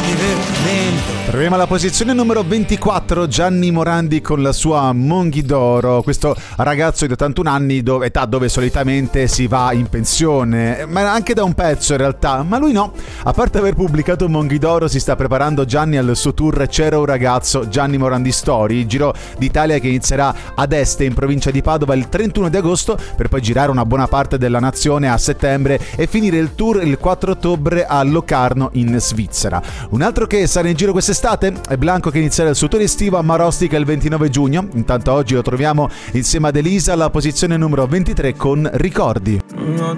divertimento. Troviamo alla posizione numero 24 Gianni Morandi con la sua Monghidoro, questo ragazzo di 81 anni, età dove solitamente si va in pensione, ma anche da un pezzo in realtà, ma lui no. A parte aver pubblicato Monghidoro, si sta preparando Gianni al suo tour C'era un ragazzo, Gianni Morandi Story, giro d'Italia che inizierà ad Este in provincia di Padova il 31 di agosto per poi girare una buona parte della nazione a settembre e finire il tour il 4 ottobre a Locarno in Svizzera. Un altro che sarà in giro quest'estate è Blanco, che inizierà il suo tour estivo a Marostica il 29 giugno. Intanto oggi lo troviamo insieme ad Elisa alla posizione numero 23 con Ricordi. Non ho